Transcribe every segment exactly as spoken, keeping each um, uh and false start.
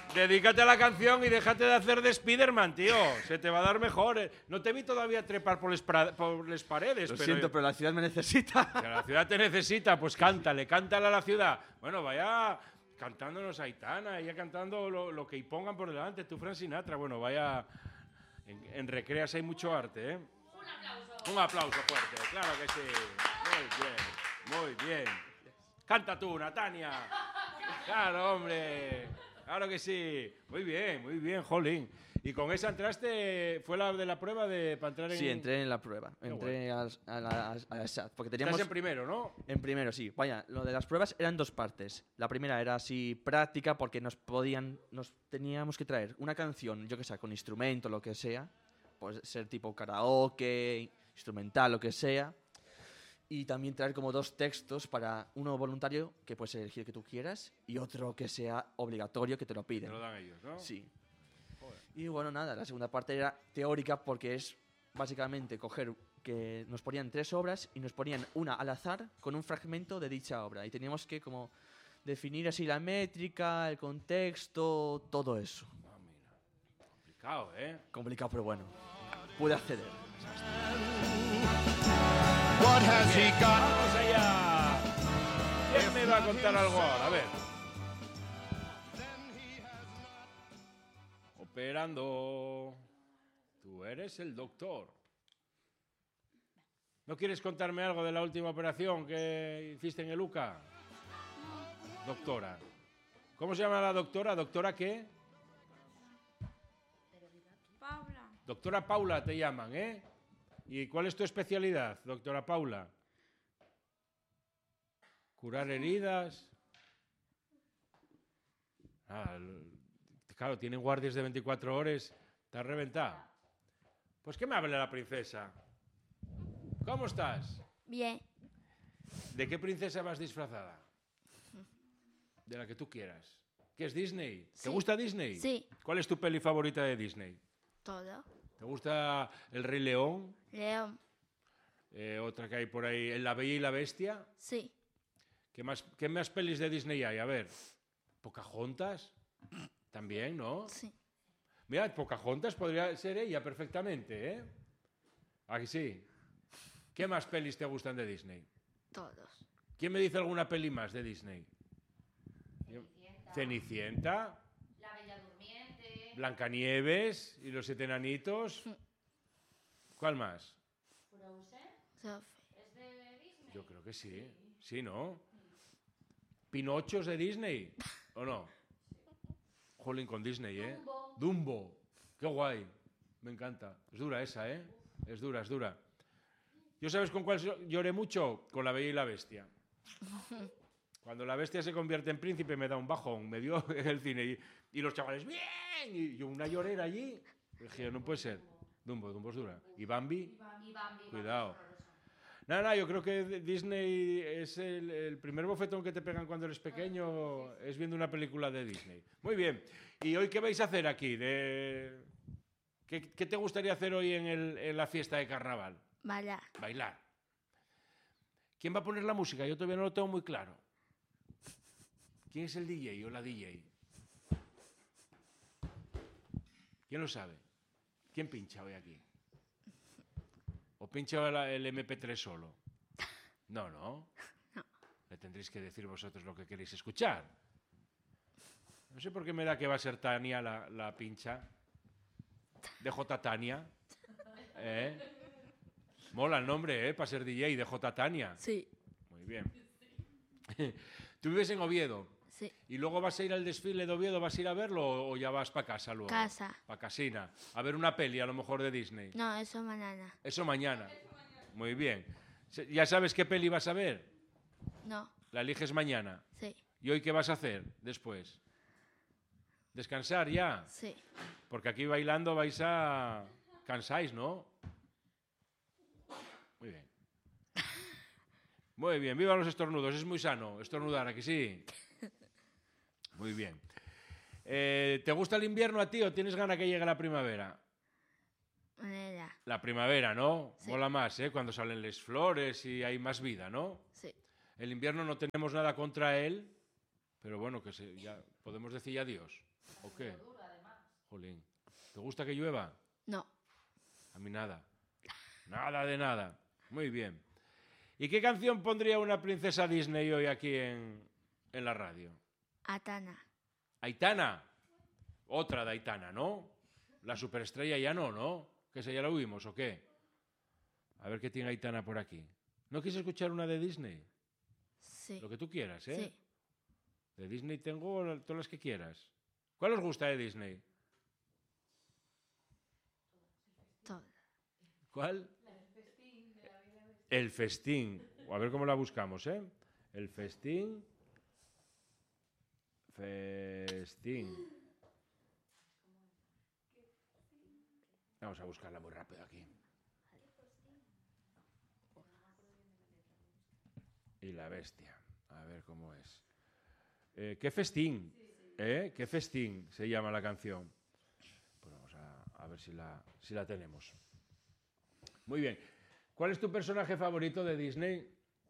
Dedícate a la canción y déjate de hacer de Spiderman, tío. Se te va a dar mejor. eh. No te vi todavía trepar por las paredes. Lo pero siento, pero la ciudad me necesita. Que la ciudad te necesita, pues cántale, cántale a la ciudad. Bueno, vaya cantándonos Aitana, ella cantando lo, lo que pongan por delante. Tú, Frank Sinatra, bueno, vaya... En, en Recreas hay mucho arte, ¿eh? Un aplauso. Un aplauso fuerte, claro que sí. Muy bien, muy bien. Canta tú, Natania. Claro, hombre. Claro que sí. Muy bien, muy bien, jolín. Y con esa entraste, fue la de la prueba de para entrar en... Sí, entré en la prueba. Entré al- a la, a la S A T. Porque teníamos... Estás en primero, ¿no? En primero, sí. Vaya, lo de las pruebas eran dos partes. La primera era así práctica porque nos podían, nos teníamos que traer una canción, yo que sé, con instrumento, lo que sea. Puede ser tipo karaoke, instrumental, lo que sea. Y también traer como dos textos para uno voluntario, que puedes elegir el que tú quieras, y otro que sea obligatorio, que te lo Te piden. lo dan ellos, ¿no? Sí. Joder. Y bueno, nada, la segunda parte era teórica porque es básicamente coger que nos ponían tres obras y nos ponían una al azar con un fragmento de dicha obra. Y teníamos que como definir así la métrica, el contexto, todo eso. Ah, mira. Complicado, ¿eh? Complicado, pero bueno. Pude acceder. What has he got? ¡Vamos allá! ¿Quién me va a contar algo ahora? A ver. Operando. Tú eres el doctor. ¿No quieres contarme algo de la última operación que hiciste en el U C A? Doctora. ¿Cómo se llama la doctora? ¿Doctora qué? Paula. Doctora Paula te llaman, ¿eh? ¿Y cuál es tu especialidad, doctora Paula? Curar heridas. Ah, l- claro, tienen guardias de veinticuatro horas. ¿Te has reventado? Pues que me hable la princesa. ¿Cómo estás? Bien. ¿De qué princesa vas disfrazada? De la que tú quieras. ¿Qué es Disney? ¿Te Sí. gusta Disney? Sí. ¿Cuál es tu peli favorita de Disney? Todo. ¿Te gusta El Rey León? León. Eh, otra que hay por ahí, La Bella y la Bestia. Sí. ¿Qué más, ¿Qué más pelis de Disney hay? A ver, ¿Pocahontas? También, ¿no? Sí. Mira, Pocahontas podría ser ella perfectamente, ¿eh? ¿A que sí? ¿Qué más pelis te gustan de Disney? Todos. ¿Quién me dice alguna peli más de Disney? Cenicienta. Cenicienta. La Bella Durmiente. Blancanieves y los siete enanitos. ¿Cuál más? Sophie. Yo creo que sí. Sí, ¿no? ¿Pinochos de Disney? ¿O no? Jolín con Disney, ¿eh? Dumbo. Dumbo. Qué guay. Me encanta. Es dura esa, ¿eh? Es dura, es dura. ¿Yo sabes con cuál lloré mucho? Con La Bella y la Bestia. Cuando la bestia se convierte en príncipe me da un bajón, me dio en el cine. Y, y los chavales, ¡bien! Y yo una llorera allí. Dije, no puede ser. Dumbo, Dumbo es dura. ¿Y Bambi? Cuidado. Nada, nada, yo creo que Disney es el, el primer bofetón que te pegan cuando eres pequeño, es viendo una película de Disney. Muy bien. ¿Y hoy qué vais a hacer aquí? De... ¿Qué, qué te gustaría hacer hoy en, el, en la fiesta de carnaval? Bailar. Bailar. ¿Quién va a poner la música? Yo todavía no lo tengo muy claro. ¿Quién es el D J o la D J? ¿Quién lo sabe? ¿Quién pincha hoy aquí? ¿O pincha el, el eme pe tres solo? No, no. No. Le tendréis que decir vosotros lo que queréis escuchar. No sé por qué me da que va a ser Tania la, la pincha. D J Tania. ¿Eh? Mola el nombre, ¿eh? Para ser D J, D J Tania. Sí. Muy bien. ¿Tú vives en Oviedo? Sí. ¿Y luego vas a ir al desfile de Oviedo? ¿Vas a ir a verlo o, o ya vas para casa luego? Casa. Para casina. A ver una peli, a lo mejor de Disney. No, eso mañana. Eso mañana. Muy bien. Se- ¿Ya sabes qué peli vas a ver? No. La eliges mañana. Sí. ¿Y hoy qué vas a hacer después? ¿Descansar ya? Sí. Porque aquí bailando vais a... Cansáis, ¿no? Muy bien. Muy bien, viva los estornudos, es muy sano estornudar, ¿a que sí? Muy bien. Eh, ¿Te gusta el invierno a ti o tienes ganas que llegue la primavera? Manera. La primavera, ¿no? Sí. Mola más, ¿eh? Cuando salen las flores y hay más vida, ¿no? Sí. El invierno no tenemos nada contra él, Pero bueno, que se, ya podemos decir adiós. ¿O qué? Jolín. ¿Te gusta que llueva? No. A mí nada. Nada de nada. Muy bien. ¿Y qué canción pondría una princesa Disney hoy aquí en, en la radio? Atana. Aitana. Otra de Aitana, ¿no? La superestrella ya no, ¿no? Que esa ya la oímos, ¿o qué? A ver qué tiene Aitana por aquí. ¿No quieres escuchar una de Disney? Sí. Lo que tú quieras, ¿eh? Sí. De Disney tengo todas las que quieras. ¿Cuál os gusta de Disney? Todo. ¿Cuál? El festín. A ver cómo la buscamos, ¿eh? El festín. Festín. Vamos a buscarla muy rápido aquí. Y la bestia. A ver cómo es. Eh, ¿Qué festín? ¿Eh? ¿Qué festín se llama la canción? Pues vamos a, a ver si la, si la tenemos. Muy bien. ¿Cuál es tu personaje favorito de Disney?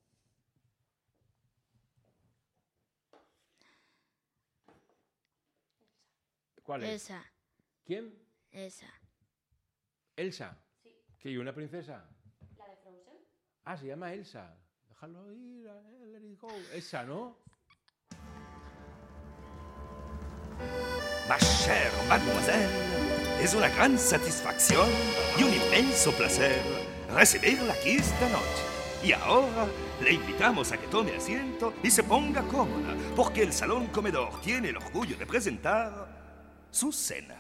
¿Cuál es? Esa. ¿Quién? Esa. ¿Elsa? Sí. ¿Que hay una princesa? La de Frozen. Ah, se llama Elsa. Déjalo ir, eh, let it go. Esa, ¿no? Ma chère mademoiselle, es una gran satisfacción y un inmenso placer recibirla aquí esta noche. Y ahora le invitamos a que tome asiento y se ponga cómoda, porque el Salón Comedor tiene el orgullo de presentar su cena.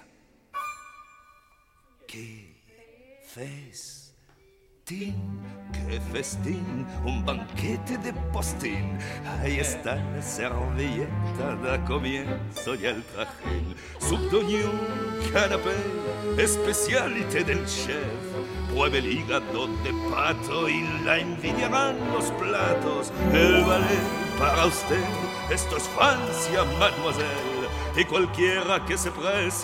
¡Qué festín! ¡Qué festín! Un banquete de postín. Ahí está la servilleta, da comienzo ya el trajín. Soupe d'oignon, canapé, especialité del chef. Pruebe el hígado de pato y la envidiarán los platos. El ballet para usted, esto es Francia, mademoiselle. Y cualquiera que se precie